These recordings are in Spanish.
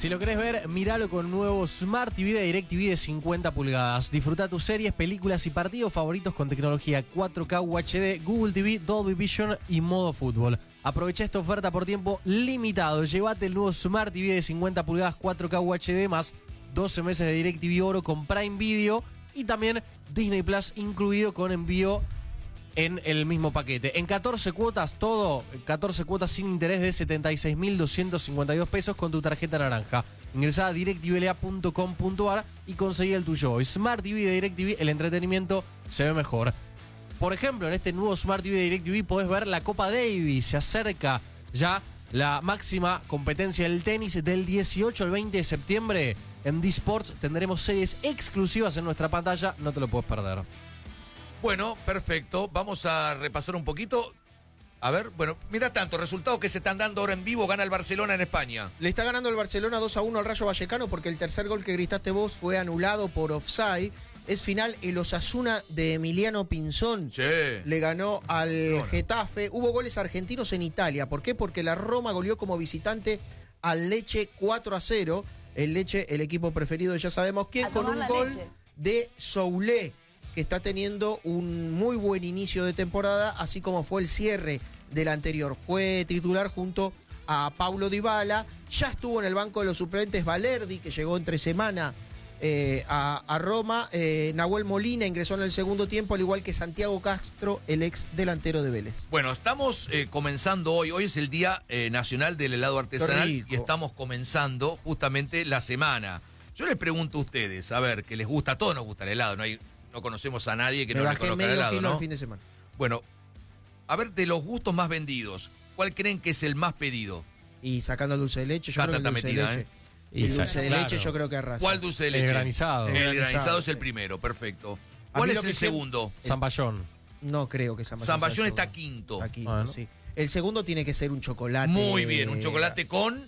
Si lo querés ver, míralo con nuevo Smart TV de DirecTV de 50 pulgadas. Disfruta tus series, películas y partidos favoritos con tecnología 4K UHD, Google TV, Dolby Vision y modo fútbol. Aprovecha esta oferta por tiempo limitado. Llévate el nuevo Smart TV de 50 pulgadas 4K UHD más 12 meses de DirecTV Oro con Prime Video y también Disney Plus incluido con envío en el mismo paquete. En 14 cuotas, 14 cuotas sin interés de 76.252 pesos con tu tarjeta naranja. Ingresá a directvla.com.ar y conseguí el tuyo. Smart TV de DirecTV, el entretenimiento se ve mejor. Por ejemplo, en este nuevo Smart TV de DirecTV podés ver la Copa Davis. Se acerca ya la máxima competencia del tenis del 18 al 20 de septiembre. En D-Sports tendremos series exclusivas en nuestra pantalla. No te lo puedes perder. Bueno, perfecto. Vamos a repasar un poquito. A ver, bueno, mira tanto, resultados que se están dando ahora en vivo. Gana el Barcelona en España. Le está ganando el Barcelona 2-1 al Rayo Vallecano porque el tercer gol que gritaste vos fue anulado por offside. Es final el Osasuna de Emiliano Pinzón. Sí. Le ganó al Getafe. Hubo goles argentinos en Italia. ¿Por qué? Porque la Roma goleó como visitante al Lecce 4-0. El Lecce, el equipo preferido, ya sabemos quién, con un gol de Soulé, que está teniendo un muy buen inicio de temporada, así como fue el cierre del anterior. Fue titular junto a Paulo Dybala. Ya estuvo en el banco de los suplentes Valerdi, que llegó entre semana a Roma. Nahuel Molina ingresó en el segundo tiempo, al igual que Santiago Castro, el ex delantero de Vélez. Bueno, estamos comenzando hoy. Hoy es el Día Nacional del Helado Artesanal y estamos comenzando justamente la semana. Yo les pregunto a ustedes, a ver, que les gusta, a todos nos gusta el helado, no conocemos a nadie que no le conozca el helado, ¿no? El fin de semana. Bueno, a ver, de los gustos más vendidos, ¿cuál creen que es el más pedido? Y sacando el dulce de leche, yo creo que el dulce de leche. Y el dulce de leche yo creo que arrasa. ¿Cuál dulce de leche? El granizado. El granizado es el primero, perfecto. ¿Cuál es el segundo? Zamballón. No creo que Zamballón. Zamballón está quinto. Está quinto, sí. El segundo tiene que ser un chocolate. Muy bien, un chocolate con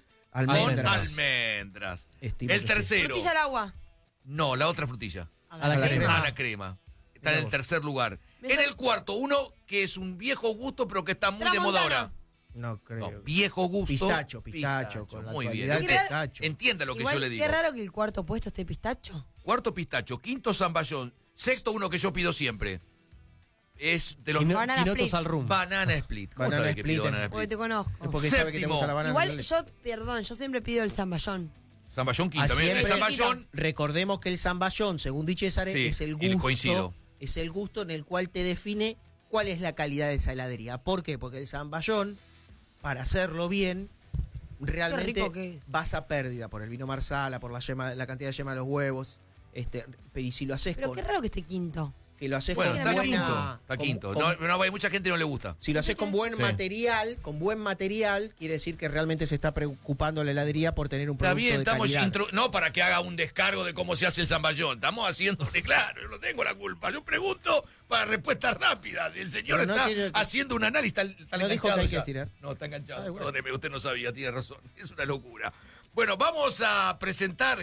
almendras. El tercero. Frutilla al agua. No, la otra frutilla. A la crema. A la crema. Está en el tercer lugar. En el cuarto, uno que es un viejo gusto, pero que está muy de moda ahora. No creo. No, viejo gusto. Pistacho. Con muy la bien. pistacho. Entienda lo que yo le digo. Qué raro que el cuarto puesto esté pistacho. Cuarto pistacho, quinto zamballón, sexto uno que yo pido siempre. Es de los Quinotos al rum. Banana split. ¿Cómo sabes que pido banana Porque split? te conozco. Es porque sabe que te gusta la banana. Igual yo siempre pido el zamballón. Zamballón quinto. También el zamballón. Recordemos que el zamballón, según Di Cesare, Sí, es el y gusto. coincido. Es el gusto en el cual te define cuál es la calidad de esa heladería. ¿Por qué? Porque el zamballón, para hacerlo bien, realmente vas a pérdida por el vino marsala, por la cantidad de yema de los huevos. Pero y si lo haces Pero qué raro que esté quinto. Que lo haces Bueno, con está buena... quinto. Está quinto. No, hay mucha gente que no le gusta. Si lo haces con buen material, quiere decir que realmente se está preocupando la heladería por tener un producto de calidad. No para que haga un descargo de cómo se hace el zamballón. Estamos haciéndole, claro, yo no tengo la culpa. Yo pregunto para respuestas rápidas. El señor está haciendo un análisis. Está no dijo que hay que tirar. No, está enganchado. Bueno. Perdóneme, usted no sabía, tiene razón. Es una locura. Bueno, vamos a presentar...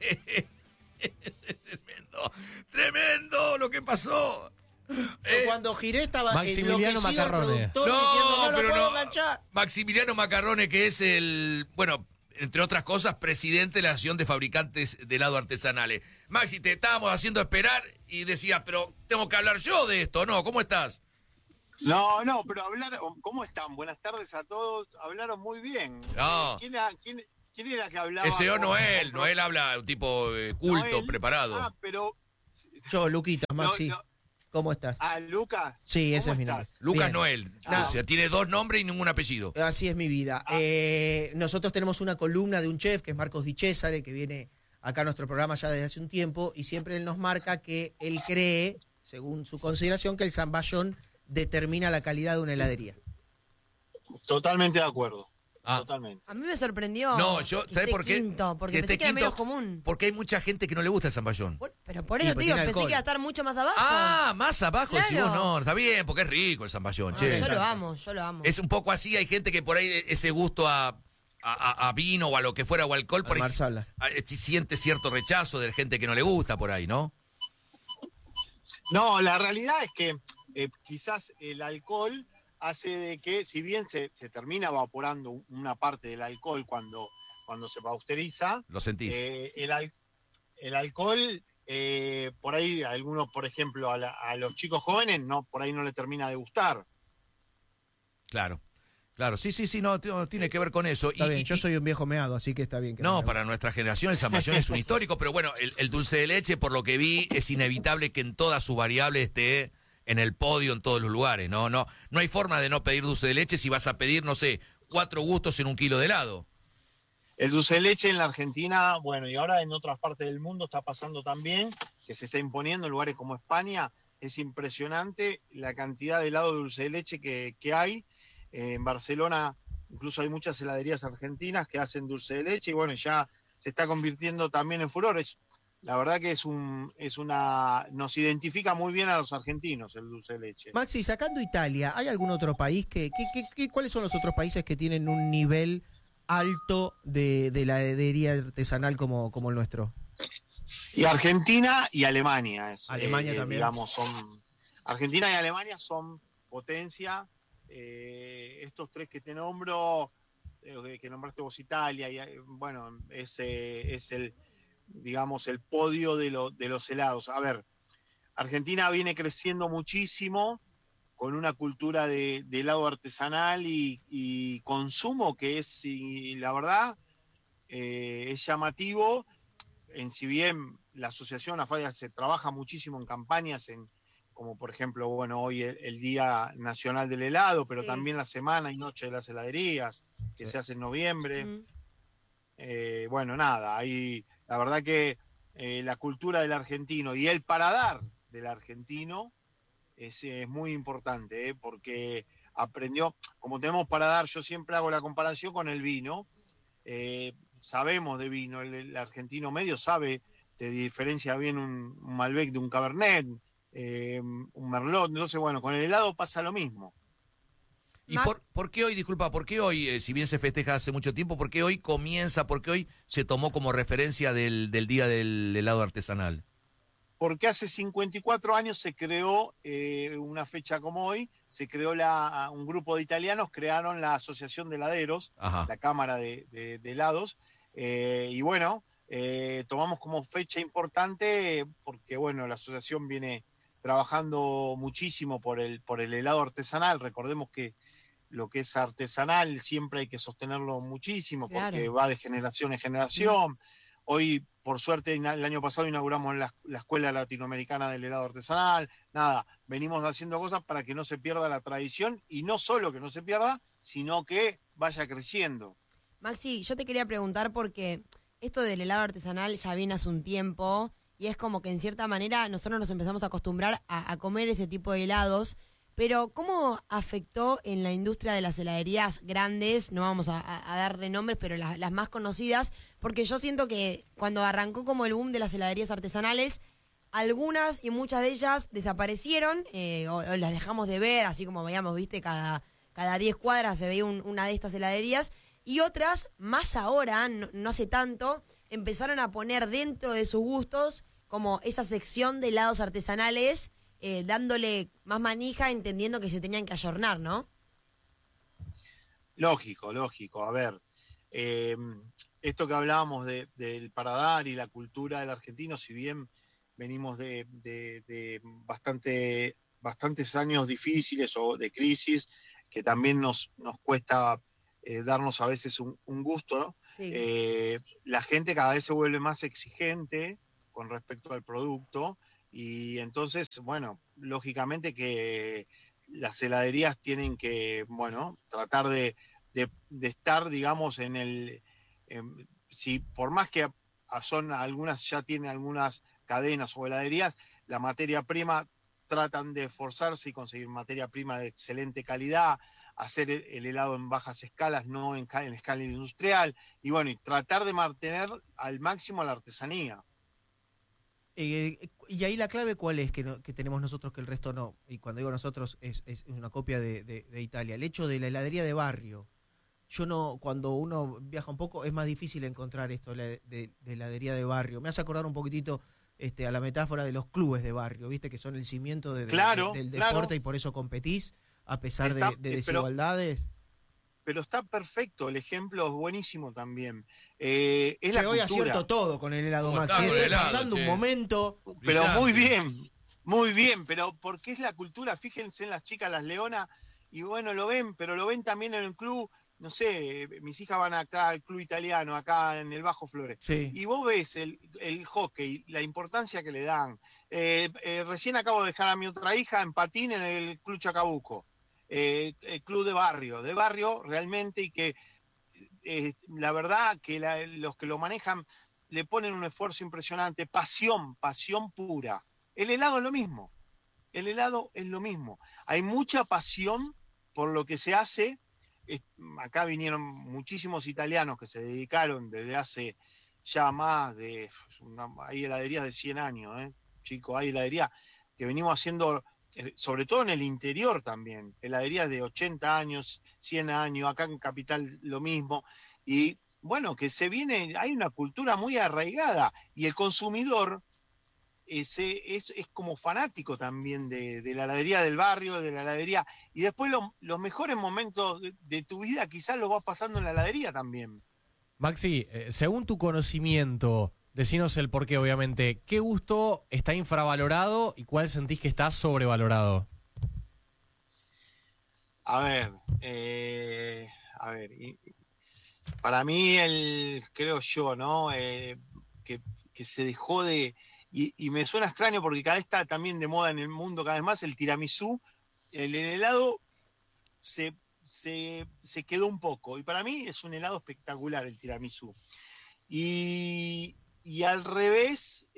Tremendo lo que pasó. Cuando giré estaba Maximiliano Macarrone. Maximiliano Macarrone, que es entre otras cosas, presidente de la Asociación de Fabricantes de Helado Artesanales. Maxi, te estábamos haciendo esperar y decías, pero tengo que hablar yo de esto, ¿no? ¿Cómo estás? No, pero ¿cómo están? Buenas tardes a todos. Hablaron muy bien. No. ¿Quién era que hablaba? Ese Noel. Noel habla un tipo culto, Noel, preparado. Pero... Yo, Luquita, Maxi. ¿Cómo estás? Lucas. Sí, ese es mi nombre. Lucas Bien. Noel. O sea, tiene 2 nombres y ningún apellido. Así es mi vida. Nosotros tenemos una columna de un chef, que es Marcos Di Cesare, que viene acá a nuestro programa ya desde hace un tiempo, y siempre él nos marca que él cree, según su consideración, que el zamballón determina la calidad de una heladería. Totalmente de acuerdo. Totalmente. A mí me sorprendió. No, ¿sabes por qué? Quinto, porque pensé que era medio común. Porque hay mucha gente que no le gusta el zamballón. Pero por eso te digo, pensé que iba a estar mucho más abajo. Ah, más abajo. Claro. Si vos no, está bien, porque es rico el zamballón. Che. Yo lo amo. Es un poco así, hay gente que por ahí ese gusto a vino o a lo que fuera o alcohol, por ahí siente cierto rechazo de gente que no le gusta por ahí, ¿no? No, la realidad es que quizás el alcohol hace de que, si bien se termina evaporando una parte del alcohol cuando se pasteuriza, lo sentís. El alcohol, por ahí, algunos, por ejemplo, a los chicos jóvenes, por ahí no le termina de gustar. Claro, sí, no tiene que ver con eso. Está bien, yo soy un viejo meado, así que está bien. Que no, para nuestra generación el zamballón es un histórico, pero bueno, el dulce de leche, por lo que vi, es inevitable que en todas sus variables esté en el podio en todos los lugares, ¿no? No hay forma de no pedir dulce de leche si vas a pedir, no sé, 4 gustos en 1 kilo de helado. El dulce de leche en la Argentina, bueno, y ahora en otras partes del mundo está pasando también, que se está imponiendo en lugares como España. Es impresionante la cantidad de helado de dulce de leche que hay. En Barcelona incluso hay muchas heladerías argentinas que hacen dulce de leche y bueno, ya se está convirtiendo también en furor. La verdad que nos identifica muy bien a los argentinos el dulce de leche. Maxi, sacando Italia, ¿hay algún otro país cuáles son los otros países que tienen un nivel alto de la heladería artesanal como el nuestro? Y Argentina y Alemania. Alemania también. Digamos, Argentina y Alemania son potencia. Estos 3 que te nombro, que nombraste vos, Italia, y bueno, es el, digamos, el podio de los helados. A ver, Argentina viene creciendo muchísimo con una cultura de helado artesanal y consumo que es, y la verdad, es llamativo. Si bien la asociación AFADIA se trabaja muchísimo en campañas, como por ejemplo, bueno, hoy el Día Nacional del Helado, pero también la Semana y Noche de las Heladerías, que se hace en noviembre. Bueno, nada, ahí la verdad que la cultura del argentino y el paladar del argentino es muy importante, porque aprendió, como tenemos paladar, yo siempre hago la comparación con el vino, sabemos de vino, el argentino medio sabe, te diferencia bien un Malbec de un Cabernet, un Merlot. Entonces, bueno, con el helado pasa lo mismo. ¿Y por qué hoy, si bien se festeja hace mucho tiempo, por qué hoy se tomó como referencia del Día del Helado Artesanal? Porque hace 54 años se creó, una fecha como hoy, se creó un grupo de italianos, crearon la Asociación de Heladeros, la Cámara de Helados, y bueno, tomamos como fecha importante porque, bueno, la asociación viene trabajando muchísimo por el helado artesanal. Recordemos que lo que es artesanal siempre hay que sostenerlo muchísimo, porque va de generación en generación. Hoy, por suerte, el año pasado inauguramos la Escuela Latinoamericana del Helado Artesanal. Nada, venimos haciendo cosas para que no se pierda la tradición, y no solo que no se pierda, sino que vaya creciendo. Maxi, yo te quería preguntar porque esto del helado artesanal ya viene hace un tiempo y es como que en cierta manera nosotros nos empezamos a acostumbrar a comer ese tipo de helados, pero ¿cómo afectó en la industria de las heladerías grandes? No vamos a darle nombres, pero las más conocidas, porque yo siento que cuando arrancó como el boom de las heladerías artesanales, algunas y muchas de ellas desaparecieron o las dejamos de ver, así como veíamos, viste, cada 10 cuadras se veía una de estas heladerías, y otras, más ahora, no hace tanto, empezaron a poner dentro de sus gustos como esa sección de helados artesanales, dándole más manija, entendiendo que se tenían que ayornar, ¿no? Lógico. A ver, esto que hablábamos del paladar y la cultura del argentino, si bien venimos de bastantes años difíciles o de crisis, que también nos cuesta darnos a veces un gusto, ¿no? Sí. La gente cada vez se vuelve más exigente con respecto al producto, y entonces, bueno, lógicamente que las heladerías tienen que, bueno, tratar de estar, digamos, si por más que ya tienen algunas cadenas o heladerías, la materia prima, tratan de esforzarse y conseguir materia prima de excelente calidad, hacer el helado en bajas escalas, no en escala industrial, y bueno, y tratar de mantener al máximo la artesanía. Y ahí la clave, ¿cuál es? Que tenemos nosotros que el resto no. Y cuando digo nosotros, es una copia de Italia. El hecho de la heladería de barrio. Cuando uno viaja un poco, es más difícil encontrar esto de heladería de barrio. Me hace acordar un poquitito a la metáfora de los clubes de barrio, ¿viste? Que son el cimiento del deporte, y por eso competís. a pesar de desigualdades. Pero está perfecto, el ejemplo es buenísimo también. Es la cultura. Hoy acierto todo con el helado, Maxi. Estoy pasando un momento. Pero muy bien, pero porque es la cultura, fíjense en las chicas, las leonas, y bueno, lo ven, pero lo ven también en el club, no sé, mis hijas van acá al club italiano, acá en el Bajo Flores, sí. Y vos ves el hockey, la importancia que le dan. Recién acabo de dejar a mi otra hija en patín en el Club Chacabuco. El club de barrio realmente, y que la verdad que los que lo manejan le ponen un esfuerzo impresionante, pasión pura. El helado es lo mismo, hay mucha pasión por lo que se hace. Acá vinieron muchísimos italianos que se dedicaron desde hace ya más de, hay heladerías de 100 años, chicos, hay heladerías que venimos haciendo, sobre todo en el interior también, heladerías de 80 años, 100 años, acá en Capital lo mismo, y bueno, que hay una cultura muy arraigada, y el consumidor es como fanático también de la heladería del barrio, de la heladería, y después los mejores momentos de tu vida quizás los vas pasando en la heladería también. Maxi, según tu conocimiento, decinos el porqué, obviamente. ¿Qué gusto está infravalorado y cuál sentís que está sobrevalorado? A ver, para mí creo yo, ¿no? Que se dejó de, y me suena extraño porque cada vez está también de moda en el mundo cada vez más el tiramisú, el helado se quedó un poco, y para mí es un helado espectacular el tiramisú. Y al revés,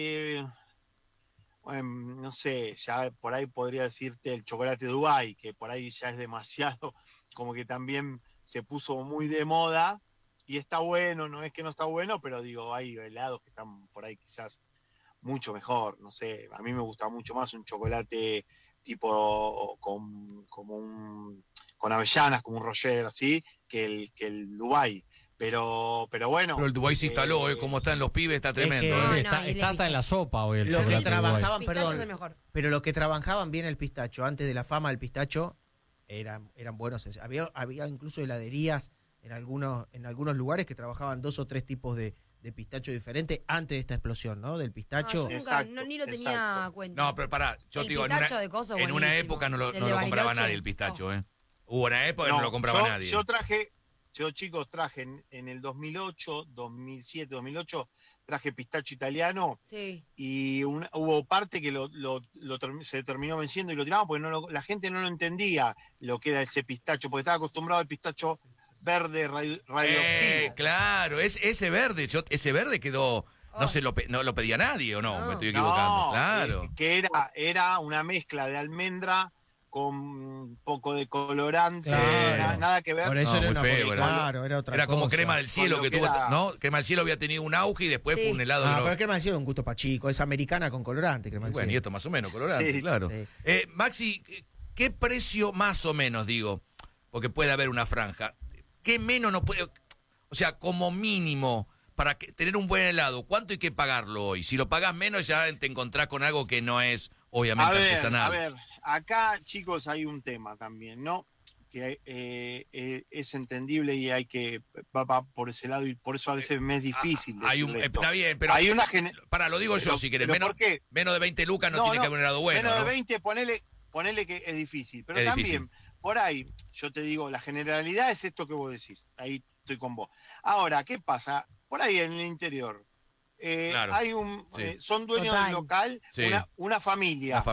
bueno, no sé, ya por ahí podría decirte el chocolate Dubái, que por ahí ya es demasiado, como que también se puso muy de moda, y está bueno, no es que no está bueno, pero digo, hay helados que están por ahí quizás mucho mejor, no sé, a mí me gusta mucho más un chocolate tipo con avellanas, como un Roger, así, que el Dubái. Pero bueno. Pero el Dubái se instaló, como están los pibes, está tremendo. Está hasta en la sopa hoy el lo chocolate que trabajaban, Dubái. perdón, Es el mejor. pero lo que trabajaban bien el pistacho, antes de la fama del pistacho, eran buenos. Había incluso heladerías en algunos lugares que trabajaban 2 o 3 tipos de pistacho diferentes antes de esta explosión, ¿no? Del pistacho. Yo nunca, ni lo tenía cuenta. No, pero pará, yo te digo, en una época no lo compraba nadie el pistacho, Hubo una época que no lo compraba nadie. Yo chicos traje en el 2008, 2007, 2008, traje pistacho italiano, sí. Y hubo parte que se terminó venciendo y lo tiramos porque la gente no lo entendía lo que era ese pistacho, porque estaba acostumbrado al pistacho verde radioactivo. Claro, ese verde quedó, no lo pedía nadie, ¿o no? Me estoy equivocando. Claro. Que era una mezcla de almendra con un poco de colorante, nada que ver. Por eso era muy feo, era otra era como cosa. crema del cielo que tuvo, ¿no? Crema del cielo había tenido un auge y después fue un helado. Pero crema del cielo es un gusto para chico, es americana con colorante, crema del cielo. Bueno, y esto más o menos colorante, claro. Sí. Maxi, ¿qué precio más o menos, digo? Porque puede haber una franja. ¿Qué menos no puede? O sea, como mínimo, para tener un buen helado, ¿cuánto hay que pagarlo hoy? Si lo pagás menos, ya te encontrás con algo que no es, obviamente, artesanal. A ver, acá, chicos, hay un tema también, ¿no? Que es entendible y va por ese lado, y por eso a veces me es difícil. Está bien, pero hay lo digo yo, si querés. Menos de 20 lucas no tiene que haber un helado bueno. Menos de 20, ponele que es difícil. Pero es también, difícil. Por ahí, yo te digo, la generalidad es esto que vos decís. Ahí estoy con vos. Ahora, ¿qué pasa? Por ahí en el interior, hay son dueños del local, una familia.